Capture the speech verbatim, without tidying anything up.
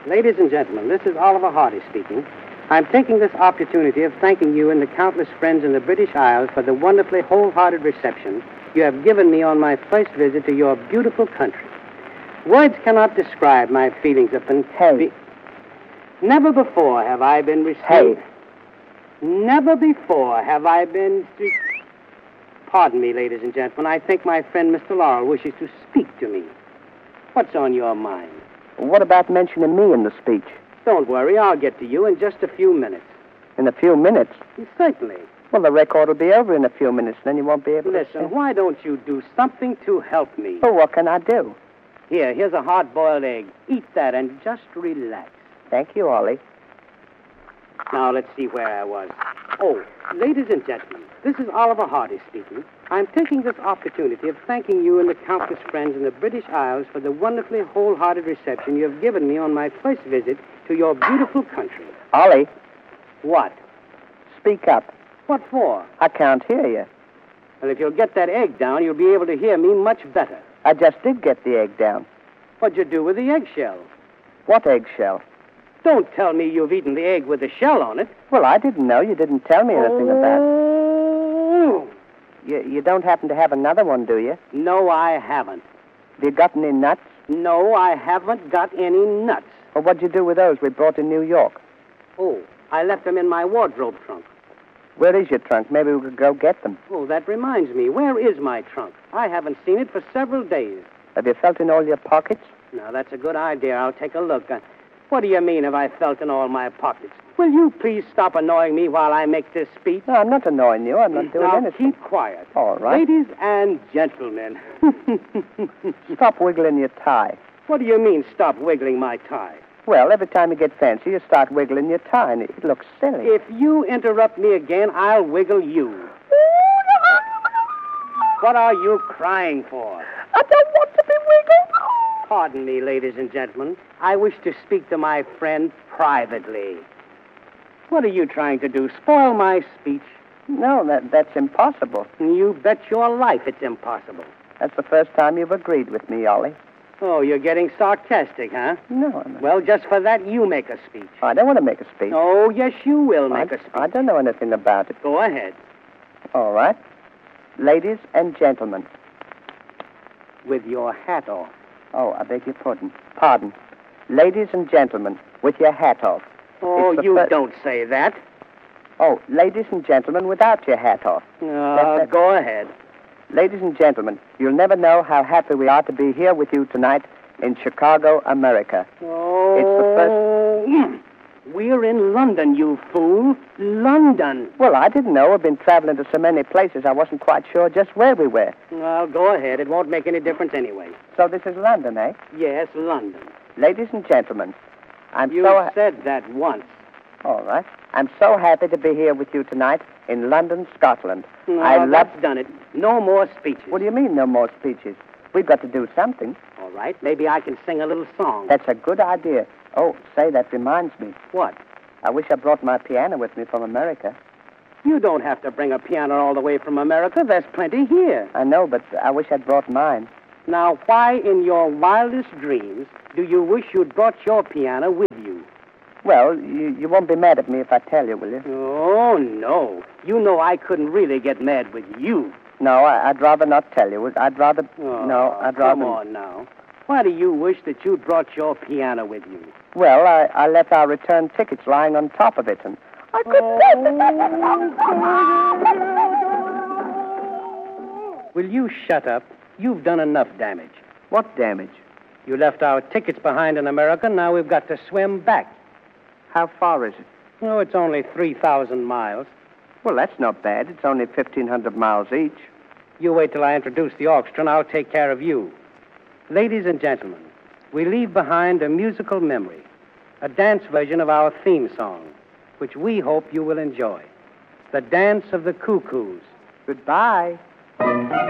Ladies and gentlemen, this is Oliver Hardy speaking. I'm taking this opportunity of thanking you and the countless friends in the British Isles for the wonderfully wholehearted reception you have given me on my first visit to your beautiful country. Words cannot describe my feelings of Hey. Never before have I been received. Hey. Never before have I been... Pardon me, ladies and gentlemen. I think my friend Mister Laurel wishes to speak to me. What's on your mind? What about mentioning me in the speech? Don't worry, I'll get to you in just a few minutes. In a few minutes? Certainly. Well, the record will be over in a few minutes, then you won't be able Listen, to... Listen, why don't you do something to help me? Well, what can I do? Here, here's a hard-boiled egg. Eat that and just relax. Thank you, Ollie. Now, let's see where I was. Oh, ladies and gentlemen, this is Oliver Hardy speaking. I'm taking this opportunity of thanking you and the countless friends in the British Isles for the wonderfully wholehearted reception you have given me on my first visit to your beautiful country. Ollie, What? speak up. What for? I can't hear you. Well, if you'll get that egg down, you'll be able to hear me much better. I just did get the egg down. What'd you do with the eggshell? What eggshell? Don't tell me you've eaten the egg with the shell on it. Well, I didn't know. You didn't tell me anything about it. Oh. You, you don't happen to have another one, do you? No, I haven't. Have you got any nuts? No, I haven't got any nuts. Well, what'd you do with those we brought in New York? Oh, I left them in my wardrobe trunk. Where is your trunk? Maybe we could go get them. Oh, that reminds me. Where is my trunk? I haven't seen it for several days. Have you felt in all your pockets? Now, that's a good idea. I'll take a look. Uh, what do you mean, have I felt in all my pockets? Will you please stop annoying me while I make this speech? No, I'm not annoying you. I'm not doing now, anything. keep quiet. All right. Ladies and gentlemen. Stop wiggling your tie. What do you mean, stop wiggling my tie? Well, every time you get fancy, you start wiggling your tie, and it looks silly. If you interrupt me again, I'll wiggle you. What are you crying for? I don't want to be wiggled. Pardon me, ladies and gentlemen. I wish to speak to my friend privately. What are you trying to do? Spoil my speech? No, that, that's impossible. You bet your life it's impossible. That's the first time you've agreed with me, Ollie. Oh, you're getting sarcastic, huh? No, I'm not. Well, just for that, you make a speech. I don't want to make a speech. Oh, yes, you will make I, a speech. I don't know anything about it. Go ahead. All right. Ladies and gentlemen. With your hat off. Oh, I beg your pardon. Pardon. Ladies and gentlemen, with your hat off. Oh, It's the you fir- don't say that. Oh, ladies and gentlemen, without your hat off. Uh, That's it. go ahead. Ladies and gentlemen, you'll never know how happy we are to be here with you tonight in Chicago, America. Oh, It's the first... We're in London, you fool. London. Well, I didn't know. I've been traveling to so many places, I wasn't quite sure just where we were. Well, go ahead. It won't make any difference anyway. So this is London, eh? Yes, London. Ladies and gentlemen, I'm You so... ha- said that once. All right. I'm so happy to be here with you tonight in London, Scotland. No, I love... that's done it. No more speeches. What do you mean, no more speeches? We've got to do something. All right. Maybe I can sing a little song. That's a good idea. Oh, say, that reminds me. What? I wish I brought my piano with me from America. You don't have to bring a piano all the way from America. There's plenty here. I know, but I wish I'd brought mine. Now, why in your wildest dreams do you wish you'd brought your piano with you? Well, you, you won't be mad at me if I tell you, will you? Oh, no. You know I couldn't really get mad with you. No, I, I'd rather not tell you. I'd rather... Oh, no, I'd rather... Come on now. Why do you wish that you'd brought your piano with you? Well, I, I left our return tickets lying on top of it, and I couldn't... Will you shut up? You've done enough damage. What damage? You left our tickets behind in America. Now we've got to swim back. How far is it? Oh, it's only three thousand miles. Well, that's not bad. It's only fifteen hundred miles each. You wait till I introduce the orchestra, and I'll take care of you. Ladies and gentlemen, we leave behind a musical memory, a dance version of our theme song, which we hope you will enjoy. The Dance of the Cuckoos. Goodbye.